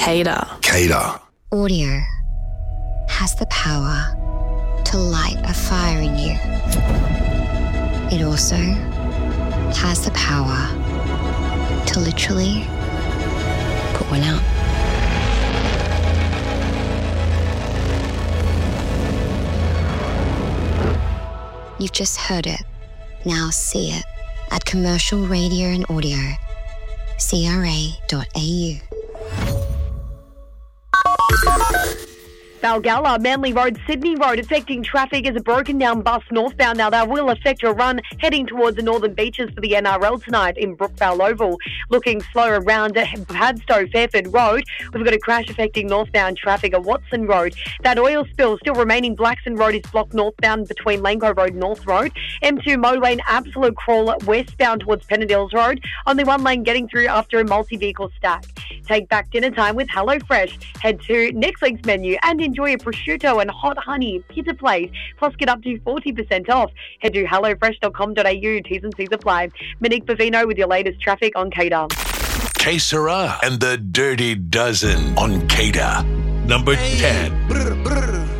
CADA. CADA. Audio has the power to light a fire in you. It also has the power to literally put one out. You've just heard it. Now see it at Commercial Radio and Audio, CRA.au. Balgalla, Manly Road, Sydney Road, affecting traffic as a broken down bus northbound. Now that will affect your run heading towards the northern beaches for the NRL tonight in Brookvale Oval. Looking slow around Padstow, Fairford Road. We've got a crash affecting northbound traffic at Watson Road. That oil spill still remaining. Blackson Road is blocked northbound between Lane Cove Road and North Road. M2 motorway an absolute crawl westbound towards Pennadills Road. Only one lane getting through after a multi-vehicle stack. Take back dinner time with HelloFresh. Head to next week's menu and enjoy a prosciutto and hot honey pizza plate, plus get up to 40% off. Head to hellofresh.com.au, T's and C's apply. Monique Bavino with your latest traffic on CADA. Que Sera and the Dirty Dozen on CADA. Number 10.